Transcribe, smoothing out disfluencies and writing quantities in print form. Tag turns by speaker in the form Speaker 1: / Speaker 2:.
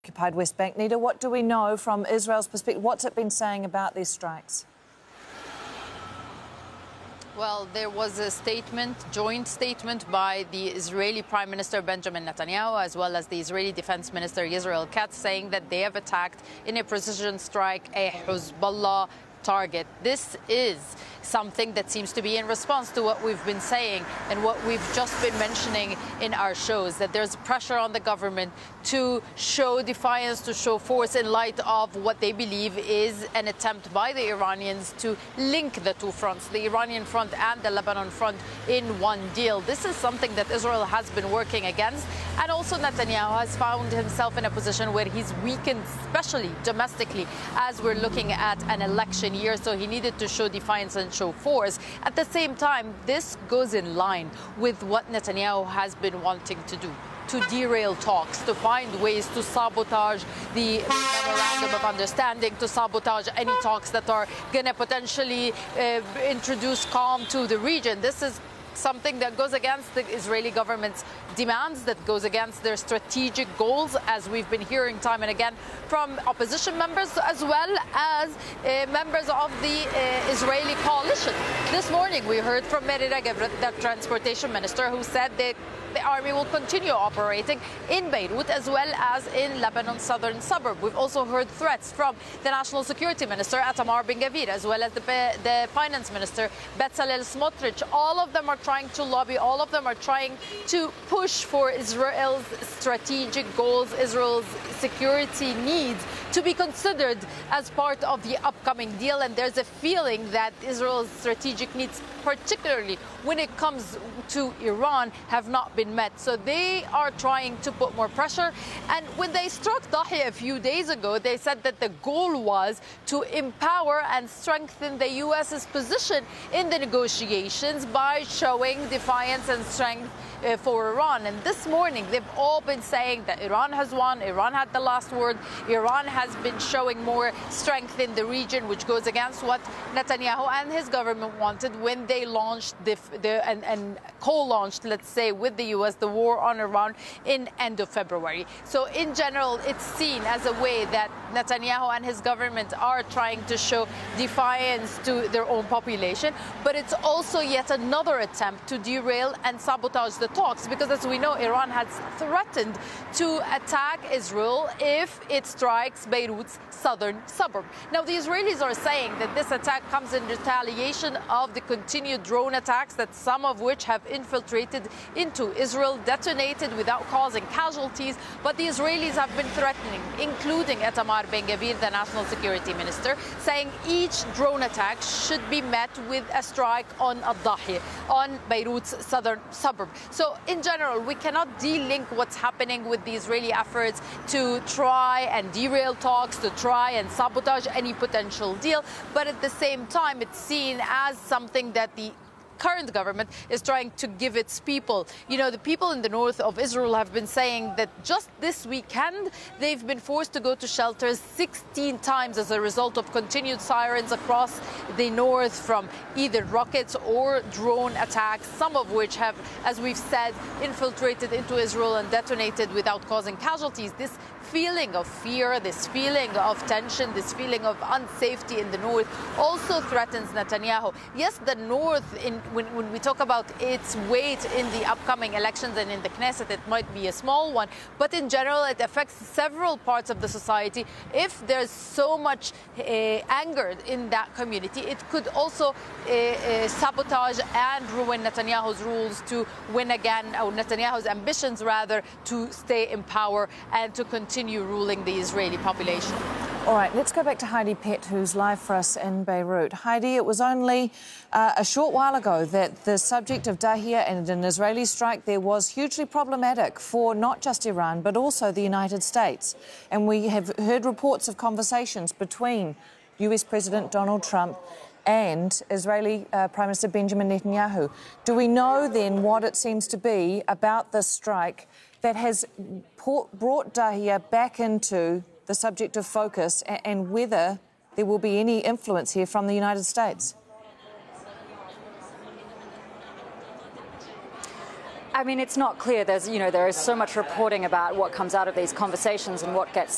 Speaker 1: Occupied West Bank. Nita, what do we know from Israel's perspective? What's it been saying about these strikes?
Speaker 2: Well, there was a joint statement by the Israeli Prime Minister Benjamin Netanyahu, as well as the Israeli Defense Minister Israel Katz, saying that they have attacked in a precision strike a Hezbollah target. This is something that seems to be in response to what we've been saying and what we've just been mentioning in our shows, that there's pressure on the government to show defiance, to show force in light of what they believe is an attempt by the Iranians to link the two fronts, the Iranian front and the Lebanon front, in one deal. This is something that Israel has been working against, and also Netanyahu has found himself in a position where he's weakened, especially domestically, as we're looking at an election year, so he needed to show defiance and show force. At the same time, this goes in line with what Netanyahu has been wanting to do, to derail talks, to find ways to sabotage the memorandum of understanding, to sabotage any talks that are going to potentially introduce calm to the region. This is something that goes against the Israeli government's demands, that goes against their strategic goals, as we've been hearing time and again from opposition members as well as members of the Israeli coalition. This morning we heard from Miri Regev, the transportation minister, who said that the army will continue operating in Beirut as well as in Lebanon's southern suburb. We've also heard threats from the National Security Minister, Itamar Ben-Gvir, as well as the Finance Minister, Bezalel Smotrich. All of them are trying to lobby, all of them are trying to push for Israel's strategic goals, Israel's security needs to be considered as part of the upcoming deal. And there's a feeling that Israel's strategic needs, particularly when it comes to Iran, have not been met. So they are trying to put more pressure. And when they struck Dahiya a few days ago, they said that the goal was to empower and strengthen the U.S.'s position in the negotiations by showing defiance and strength for Iran. And this morning, they've all been saying that Iran has won, Iran had the last word, Iran has been showing more strength in the region, which goes against what Netanyahu and his government wanted when they launched and co-launched, let's say, with the U.S., the war on Iran in end of February. So in general, it's seen as a way that Netanyahu and his government are trying to show defiance to their own population, but it's also yet another attempt to derail and sabotage the talks, because as we know, Iran has threatened to attack Israel if it strikes Beirut's southern suburb. Now, the Israelis are saying that this attack comes in retaliation of the continued drone attacks, that some of which have infiltrated into Israel, detonated without causing casualties. But the Israelis have been threatening, including Itamar Ben-Gvir, the National Security Minister, saying each drone attack should be met with a strike on Dahiya, on Beirut's southern suburb. So in general, we cannot de-link what's happening with the Israeli efforts to try and derail talks, to try and sabotage any potential deal. But at the same time, it's seen as something that the current government is trying to give its people. You know, the people in the north of Israel have been saying that just this weekend they've been forced to go to shelters 16 times as a result of continued sirens across the north from either rockets or drone attacks, some of which have, as we've said, infiltrated into Israel and detonated without causing casualties. This feeling of fear, this feeling of tension, this feeling of unsafety in the north also threatens Netanyahu. Yes, the north, when we talk about its weight in the upcoming elections and in the Knesset, it might be a small one, but in general it affects several parts of the society. If there's so much anger in that community, it could also sabotage and ruin Netanyahu's rules to win again, or Netanyahu's ambitions rather, to stay in power and to continue ruling the Israeli population.
Speaker 1: All right, let's go back to Heidi Pett, who's live for us in Beirut. Heidi, it was only a short while ago that the subject of Dahiya and an Israeli strike there was hugely problematic for not just Iran, but also the United States. And we have heard reports of conversations between US President Donald Trump and Israeli Prime Minister Benjamin Netanyahu. Do we know then what it seems to be about this strike that has brought Dahiya back into the subject of focus, and whether there will be any influence here from the United States?
Speaker 3: I mean, it's not clear. There is so much reporting about what comes out of these conversations and what gets